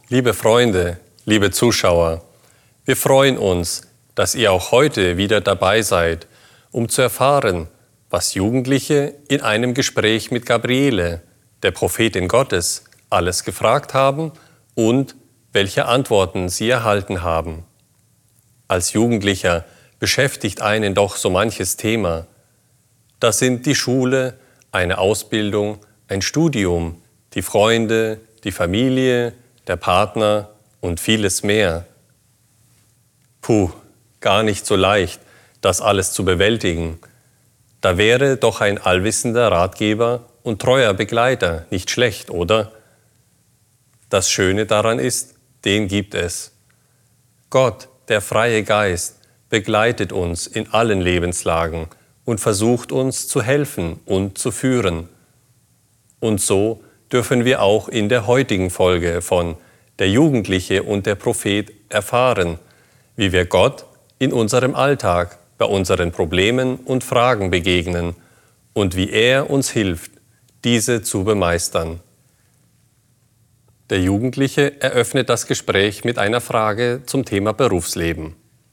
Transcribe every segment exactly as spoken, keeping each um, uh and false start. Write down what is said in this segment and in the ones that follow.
Liebe Freunde, liebe Zuschauer, wir freuen uns, dass ihr auch heute wieder dabei seid, um zu erfahren, was Jugendliche in einem Gespräch mit Gabriele, der Prophetin Gottes, alles gefragt haben und welche Antworten sie erhalten haben. Als Jugendlicher beschäftigt einen doch so manches Thema. Das sind die Schule, eine Ausbildung, ein Studium, die Freunde, die Familie, der Partner und vieles mehr. Puh, gar nicht so leicht, das alles zu bewältigen. Da wäre doch ein allwissender Ratgeber und treuer Begleiter nicht schlecht, oder? Das Schöne daran ist, den gibt es. Gott, der freie Geist, begleitet uns in allen Lebenslagen und versucht uns zu helfen und zu führen. Und so dürfen wir auch in der heutigen Folge von Der Jugendliche und der Prophet erfahren, wie wir Gott in unserem Alltag bei unseren Problemen und Fragen begegnen und wie er uns hilft, diese zu bemeistern. Der Jugendliche eröffnet das Gespräch mit einer Frage zum Thema Berufsleben.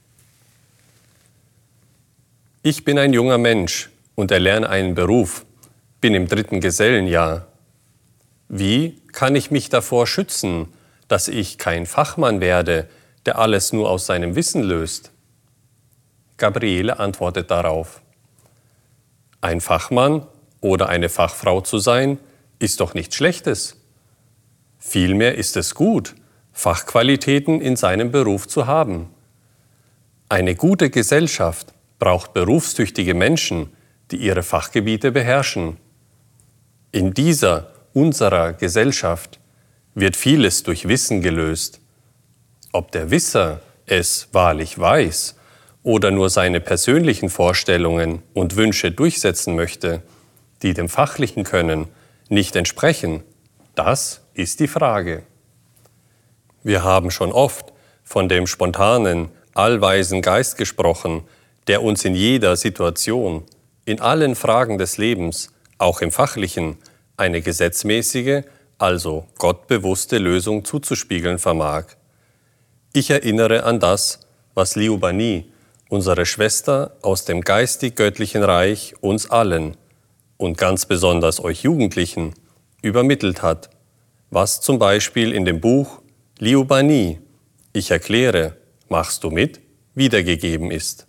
Ich bin ein junger Mensch und erlerne einen Beruf, bin im dritten Gesellenjahr. Wie kann ich mich davor schützen, dass ich kein Fachmann werde, der alles nur aus seinem Wissen löst? Gabriele antwortet darauf: Ein Fachmann oder eine Fachfrau zu sein, ist doch nichts Schlechtes. Vielmehr ist es gut, Fachqualitäten in seinem Beruf zu haben. Eine gute Gesellschaft braucht berufstüchtige Menschen, die ihre Fachgebiete beherrschen. In dieser, unserer Gesellschaft wird vieles durch Wissen gelöst. Ob der Wisser es wahrlich weiß oder nur seine persönlichen Vorstellungen und Wünsche durchsetzen möchte, die dem fachlichen Können nicht entsprechen, das ist die Frage. Wir haben schon oft von dem spontanen, allweisen Geist gesprochen, der uns in jeder Situation, in allen Fragen des Lebens, auch im Fachlichen, eine gesetzmäßige, also gottbewusste Lösung zuzuspiegeln vermag. Ich erinnere an das, was Liu Bani, unsere Schwester aus dem geistig-göttlichen Reich, uns allen und ganz besonders euch Jugendlichen übermittelt hat, was zum Beispiel in dem Buch Liu Bani, ich erkläre, machst du mit, wiedergegeben ist.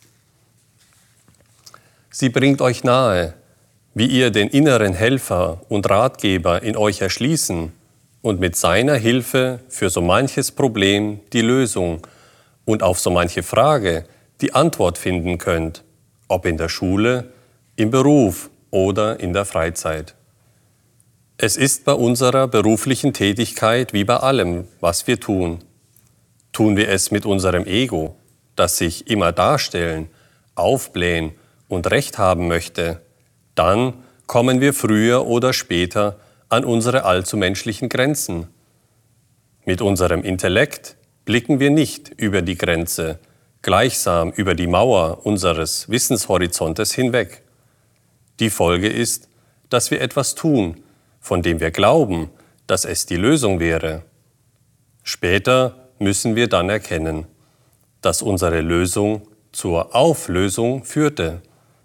Sie bringt euch nahe, wie ihr den inneren Helfer und Ratgeber in euch erschließen und mit seiner Hilfe für so manches Problem die Lösung und auf so manche Frage die Antwort finden könnt, ob in der Schule, im Beruf oder in der Freizeit. Es ist bei unserer beruflichen Tätigkeit wie bei allem, was wir tun. Tun wir es mit unserem Ego, das sich immer darstellen, aufblähen und Recht haben möchte, dann kommen wir früher oder später an unsere allzu menschlichen Grenzen. Mit unserem Intellekt blicken wir nicht über die Grenze, gleichsam über die Mauer unseres Wissenshorizontes hinweg. Die Folge ist, dass wir etwas tun, von dem wir glauben, dass es die Lösung wäre. Später müssen wir dann erkennen, dass unsere Lösung zur Auflösung führte.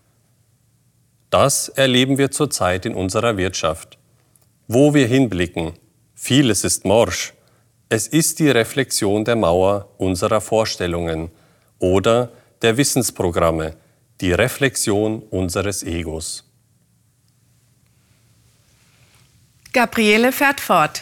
Das erleben wir zurzeit in unserer Wirtschaft. Wo wir hinblicken, vieles ist morsch. Es ist die Reflexion der Mauer unserer Vorstellungen oder der Wissensprogramme, die Reflexion unseres Egos. Gabriele fährt fort.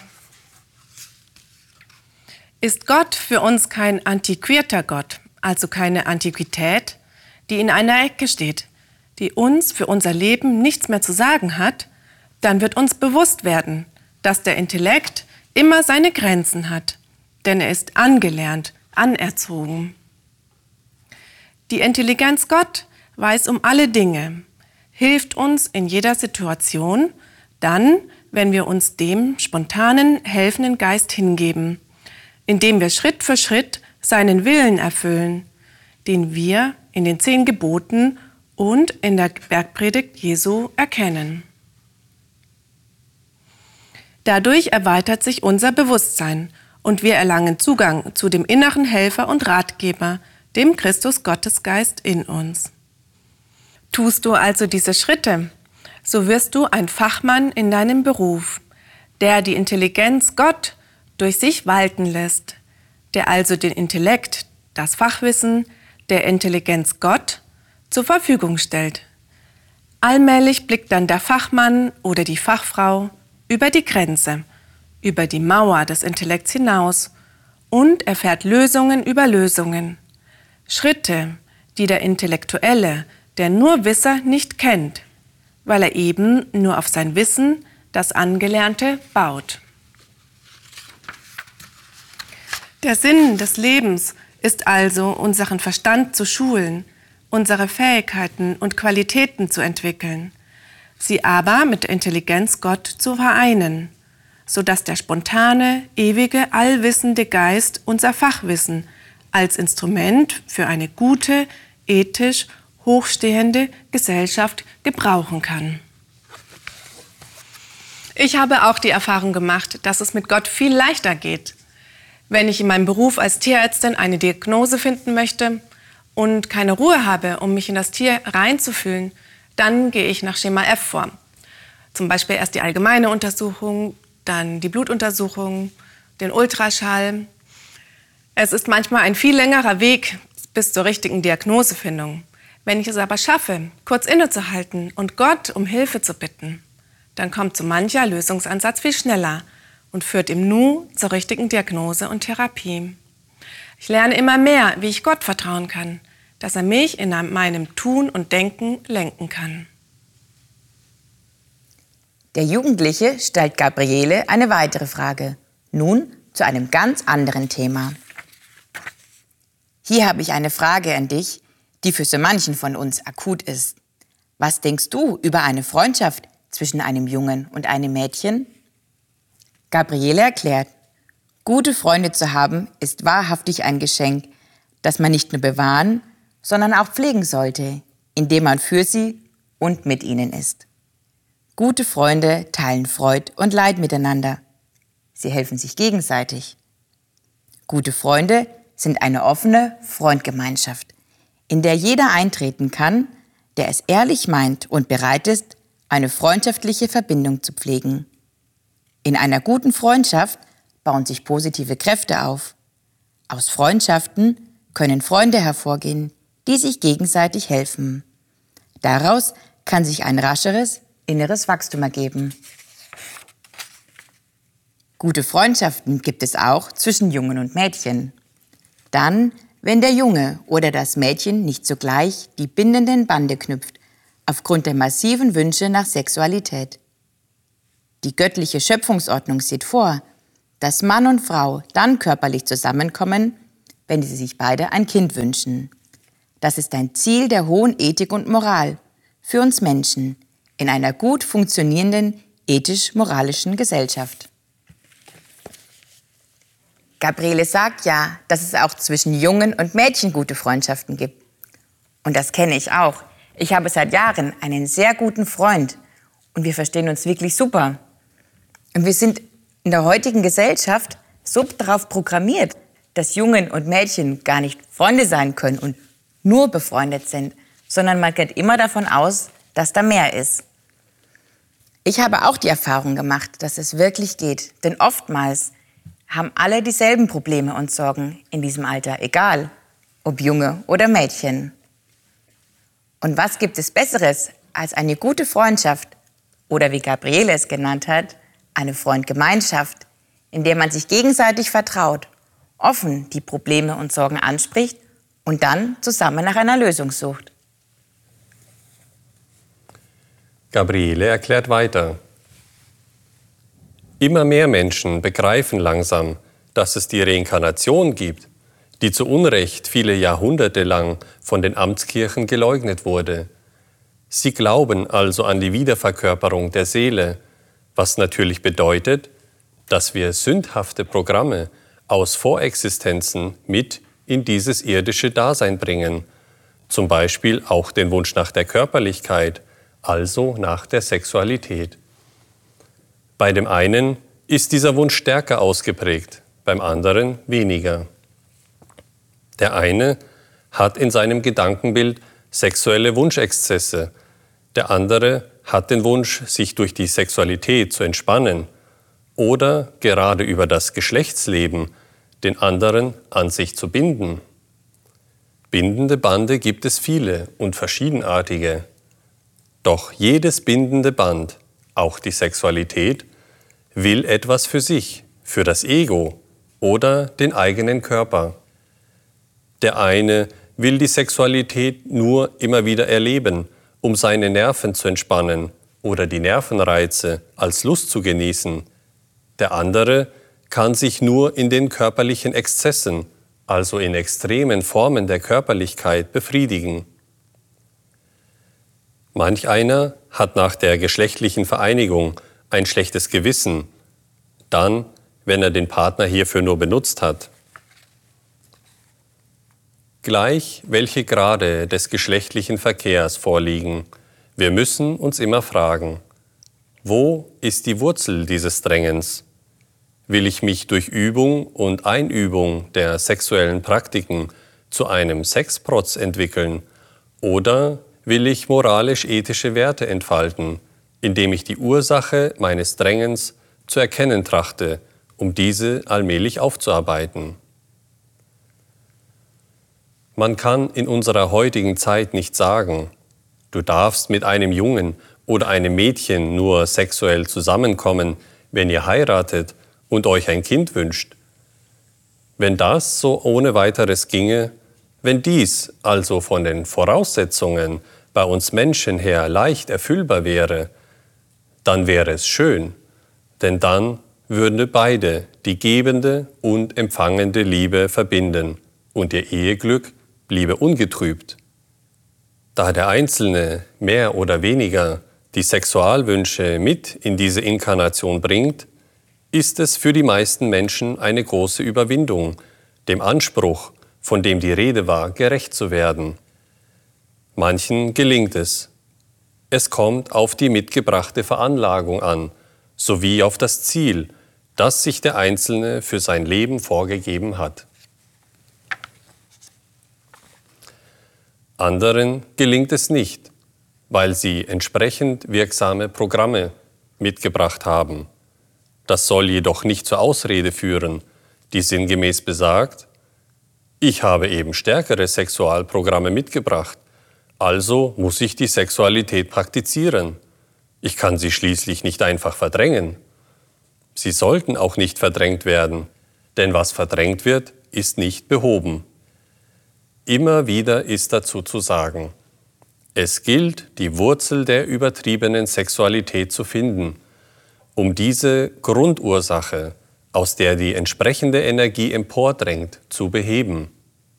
Ist Gott für uns kein antiquierter Gott, also keine Antiquität, die in einer Ecke steht, die uns für unser Leben nichts mehr zu sagen hat, dann wird uns bewusst werden, dass der Intellekt immer seine Grenzen hat, denn er ist angelernt, anerzogen. Die Intelligenz Gott weiß um alle Dinge, hilft uns in jeder Situation, dann, wenn wir uns dem spontanen, helfenden Geist hingeben, indem wir Schritt für Schritt seinen Willen erfüllen, den wir in den zehn Geboten und in der Bergpredigt Jesu erkennen. Dadurch erweitert sich unser Bewusstsein und wir erlangen Zugang zu dem inneren Helfer und Ratgeber, dem Christus Gottesgeist in uns. Tust du also diese Schritte, so wirst du ein Fachmann in deinem Beruf, der die Intelligenz Gott durch sich walten lässt, der also den Intellekt, das Fachwissen der Intelligenz Gott zur Verfügung stellt. Allmählich blickt dann der Fachmann oder die Fachfrau über die Grenze, über die Mauer des Intellekts hinaus und erfährt Lösungen über Lösungen. Schritte, die der Intellektuelle, der Nurwisser, nicht kennt, weil er eben nur auf sein Wissen, das Angelernte, baut. Der Sinn des Lebens ist also, unseren Verstand zu schulen, unsere Fähigkeiten und Qualitäten zu entwickeln, sie aber mit der Intelligenz Gott zu vereinen, sodass der spontane, ewige, allwissende Geist unser Fachwissen als Instrument für eine gute, ethisch hochstehende Gesellschaft gebrauchen kann. Ich habe auch die Erfahrung gemacht, dass es mit Gott viel leichter geht. Wenn ich in meinem Beruf als Tierärztin eine Diagnose finden möchte und keine Ruhe habe, um mich in das Tier reinzufühlen, dann gehe ich nach Schema F vor. Zum Beispiel erst die allgemeine Untersuchung, dann die Blutuntersuchung, den Ultraschall. Es ist manchmal ein viel längerer Weg bis zur richtigen Diagnosefindung. Wenn ich es aber schaffe, kurz innezuhalten und Gott um Hilfe zu bitten, dann kommt so mancher Lösungsansatz viel schneller und führt im Nu zur richtigen Diagnose und Therapie. Ich lerne immer mehr, wie ich Gott vertrauen kann, dass er mich in meinem Tun und Denken lenken kann. Der Jugendliche stellt Gabriele eine weitere Frage, nun zu einem ganz anderen Thema. Hier habe ich eine Frage an dich, die für so manchen von uns akut ist. Was denkst du über eine Freundschaft zwischen einem Jungen und einem Mädchen? Gabriele erklärt, gute Freunde zu haben ist wahrhaftig ein Geschenk, das man nicht nur bewahren, sondern auch pflegen sollte, indem man für sie und mit ihnen ist. Gute Freunde teilen Freud und Leid miteinander. Sie helfen sich gegenseitig. Gute Freunde sind eine offene Freundgemeinschaft, in der jeder eintreten kann, der es ehrlich meint und bereit ist, eine freundschaftliche Verbindung zu pflegen. In einer guten Freundschaft bauen sich positive Kräfte auf. Aus Freundschaften können Freunde hervorgehen, die sich gegenseitig helfen. Daraus kann sich ein rascheres inneres Wachstum ergeben. Gute Freundschaften gibt es auch zwischen Jungen und Mädchen. Dann, wenn der Junge oder das Mädchen nicht sogleich die bindenden Bande knüpft, aufgrund der massiven Wünsche nach Sexualität. Die göttliche Schöpfungsordnung sieht vor, dass Mann und Frau dann körperlich zusammenkommen, wenn sie sich beide ein Kind wünschen. Das ist ein Ziel der hohen Ethik und Moral für uns Menschen in einer gut funktionierenden ethisch-moralischen Gesellschaft. Gabriele sagt ja, dass es auch zwischen Jungen und Mädchen gute Freundschaften gibt. Und das kenne ich auch. Ich habe seit Jahren einen sehr guten Freund und wir verstehen uns wirklich super. Und wir sind in der heutigen Gesellschaft so darauf programmiert, dass Jungen und Mädchen gar nicht Freunde sein können und nur befreundet sind, sondern man geht immer davon aus, dass da mehr ist. Ich habe auch die Erfahrung gemacht, dass es wirklich geht, denn oftmals haben alle dieselben Probleme und Sorgen in diesem Alter, egal ob Junge oder Mädchen. Und was gibt es Besseres als eine gute Freundschaft oder wie Gabriele es genannt hat, eine Freundgemeinschaft, in der man sich gegenseitig vertraut, offen die Probleme und Sorgen anspricht und dann zusammen nach einer Lösung sucht. Gabriele erklärt weiter. Immer mehr Menschen begreifen langsam, dass es die Reinkarnation gibt, die zu Unrecht viele Jahrhunderte lang von den Amtskirchen geleugnet wurde. Sie glauben also an die Wiederverkörperung der Seele, was natürlich bedeutet, dass wir sündhafte Programme aus Vorexistenzen mit in dieses irdische Dasein bringen, zum Beispiel auch den Wunsch nach der Körperlichkeit, also nach der Sexualität. Bei dem einen ist dieser Wunsch stärker ausgeprägt, beim anderen weniger. Der eine hat in seinem Gedankenbild sexuelle Wunschexzesse, der andere hat den Wunsch, sich durch die Sexualität zu entspannen oder gerade über das Geschlechtsleben den anderen an sich zu binden. Bindende Bande gibt es viele und verschiedenartige. Doch jedes bindende Band, auch die Sexualität, will etwas für sich, für das Ego oder den eigenen Körper. Der eine will die Sexualität nur immer wieder erleben, um seine Nerven zu entspannen oder die Nervenreize als Lust zu genießen. Der andere kann sich nur in den körperlichen Exzessen, also in extremen Formen der Körperlichkeit, befriedigen. Manch einer hat nach der geschlechtlichen Vereinigung ein schlechtes Gewissen, dann, wenn er den Partner hierfür nur benutzt hat. Gleich welche Grade des geschlechtlichen Verkehrs vorliegen, wir müssen uns immer fragen, wo ist die Wurzel dieses Drängens? Will ich mich durch Übung und Einübung der sexuellen Praktiken zu einem Sexprotz entwickeln oder will ich moralisch-ethische Werte entfalten, indem ich die Ursache meines Drängens zu erkennen trachte, um diese allmählich aufzuarbeiten? Man kann in unserer heutigen Zeit nicht sagen, du darfst mit einem Jungen oder einem Mädchen nur sexuell zusammenkommen, wenn ihr heiratet und euch ein Kind wünscht. Wenn das so ohne weiteres ginge, wenn dies also von den Voraussetzungen bei uns Menschen her leicht erfüllbar wäre, dann wäre es schön, denn dann würden beide die gebende und empfangende Liebe verbinden und ihr Eheglück bliebe ungetrübt. Da der Einzelne mehr oder weniger die Sexualwünsche mit in diese Inkarnation bringt, ist es für die meisten Menschen eine große Überwindung, dem Anspruch, von dem die Rede war, gerecht zu werden. Manchen gelingt es. Es kommt auf die mitgebrachte Veranlagung an, sowie auf das Ziel, das sich der Einzelne für sein Leben vorgegeben hat. Anderen gelingt es nicht, weil sie entsprechend wirksame Programme mitgebracht haben. Das soll jedoch nicht zur Ausrede führen, die sinngemäß besagt, ich habe eben stärkere Sexualprogramme mitgebracht, also muss ich die Sexualität praktizieren. Ich kann sie schließlich nicht einfach verdrängen. Sie sollten auch nicht verdrängt werden, denn was verdrängt wird, ist nicht behoben. Immer wieder ist dazu zu sagen, es gilt, die Wurzel der übertriebenen Sexualität zu finden, um diese Grundursache, aus der die entsprechende Energie empordrängt, zu beheben.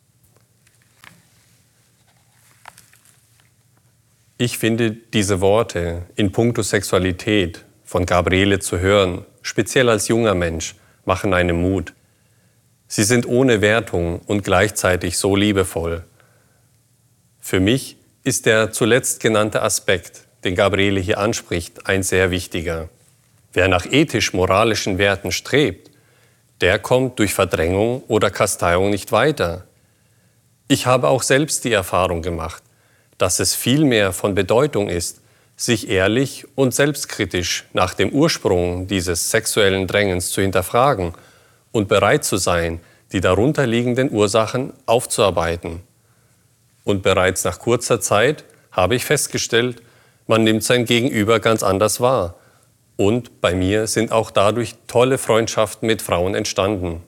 Ich finde diese Worte in puncto Sexualität von Gabriele zu hören, speziell als junger Mensch, machen einem Mut. Sie sind ohne Wertung und gleichzeitig so liebevoll. Für mich ist der zuletzt genannte Aspekt, den Gabriele hier anspricht, ein sehr wichtiger. Wer nach ethisch-moralischen Werten strebt, der kommt durch Verdrängung oder Kasteiung nicht weiter. Ich habe auch selbst die Erfahrung gemacht, dass es viel mehr von Bedeutung ist, sich ehrlich und selbstkritisch nach dem Ursprung dieses sexuellen Drängens zu hinterfragen und bereit zu sein, die darunterliegenden Ursachen aufzuarbeiten. Und bereits nach kurzer Zeit habe ich festgestellt, man nimmt sein Gegenüber ganz anders wahr. Und bei mir sind auch dadurch tolle Freundschaften mit Frauen entstanden.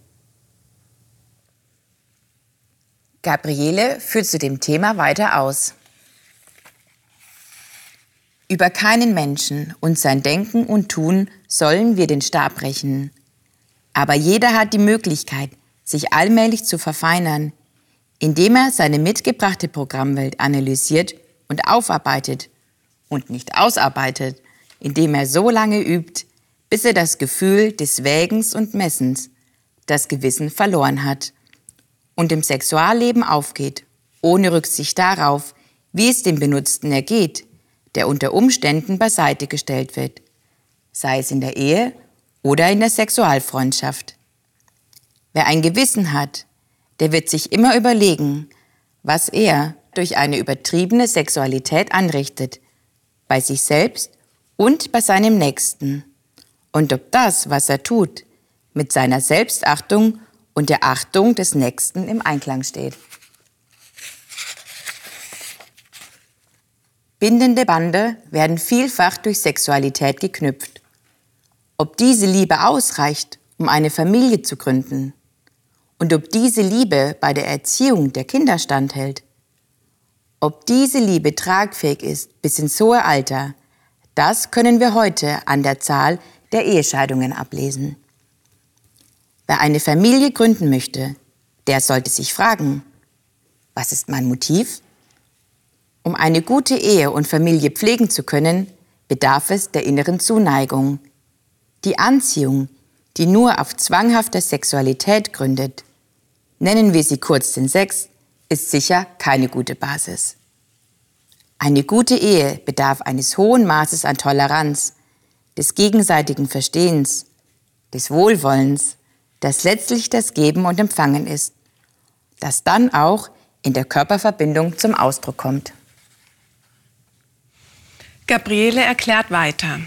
Gabriele führt zu dem Thema weiter aus. Über keinen Menschen und sein Denken und Tun sollen wir den Stab brechen. Aber jeder hat die Möglichkeit, sich allmählich zu verfeinern, indem er seine mitgebrachte Programmwelt analysiert und aufarbeitet und nicht ausarbeitet, indem er so lange übt, bis er das Gefühl des Wägens und Messens, das Gewissen verloren hat und im Sexualleben aufgeht, ohne Rücksicht darauf, wie es dem Benutzten ergeht, der unter Umständen beiseite gestellt wird, sei es in der Ehe oder in der Sexualfreundschaft. Wer ein Gewissen hat, der wird sich immer überlegen, was er durch eine übertriebene Sexualität anrichtet, bei sich selbst und bei seinem Nächsten, und ob das, was er tut, mit seiner Selbstachtung und der Achtung des Nächsten im Einklang steht. Bindende Bande werden vielfach durch Sexualität geknüpft. Ob diese Liebe ausreicht, um eine Familie zu gründen, und ob diese Liebe bei der Erziehung der Kinder standhält, ob diese Liebe tragfähig ist bis ins hohe Alter, das können wir heute an der Zahl der Ehescheidungen ablesen. Wer eine Familie gründen möchte, der sollte sich fragen, was ist mein Motiv? Um eine gute Ehe und Familie pflegen zu können, bedarf es der inneren Zuneigung. Die Anziehung, die nur auf zwanghafter Sexualität gründet, nennen wir sie kurz den Sex, ist sicher keine gute Basis. Eine gute Ehe bedarf eines hohen Maßes an Toleranz, des gegenseitigen Verstehens, des Wohlwollens, das letztlich das Geben und Empfangen ist, das dann auch in der Körperverbindung zum Ausdruck kommt. Gabriele erklärt weiter.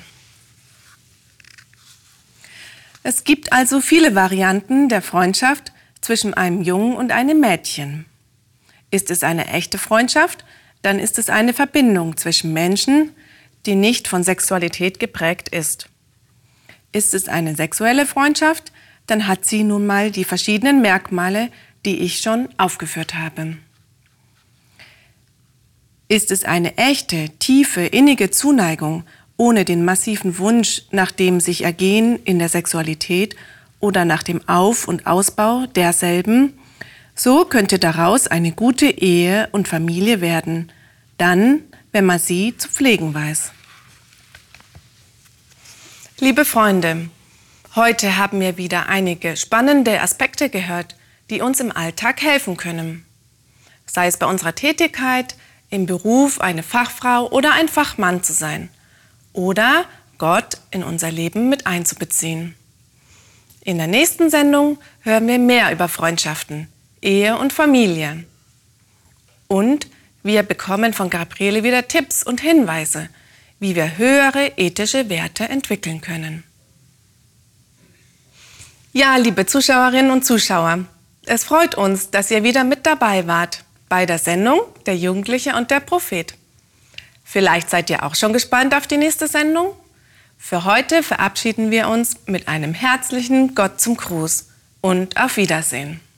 Es gibt also viele Varianten der Freundschaft zwischen einem Jungen und einem Mädchen. Ist es eine echte Freundschaft, dann ist es eine Verbindung zwischen Menschen, die nicht von Sexualität geprägt ist. Ist es eine sexuelle Freundschaft, dann hat sie nun mal die verschiedenen Merkmale, die ich schon aufgeführt habe. Ist es eine echte, tiefe, innige Zuneigung ohne den massiven Wunsch nach dem sich Ergehen in der Sexualität oder nach dem Auf- und Ausbau derselben, so könnte daraus eine gute Ehe und Familie werden, dann, wenn man sie zu pflegen weiß. Liebe Freunde, heute haben wir wieder einige spannende Aspekte gehört, die uns im Alltag helfen können. Sei es bei unserer Tätigkeit, im Beruf eine Fachfrau oder ein Fachmann zu sein oder Gott in unser Leben mit einzubeziehen. In der nächsten Sendung hören wir mehr über Freundschaften, Ehe und Familie. Und wir bekommen von Gabriele wieder Tipps und Hinweise, wie wir höhere ethische Werte entwickeln können. Ja, liebe Zuschauerinnen und Zuschauer, es freut uns, dass ihr wieder mit dabei wart bei der Sendung Der Jugendliche und der Prophet. Vielleicht seid ihr auch schon gespannt auf die nächste Sendung? Für heute verabschieden wir uns mit einem herzlichen Gott zum Gruß und auf Wiedersehen.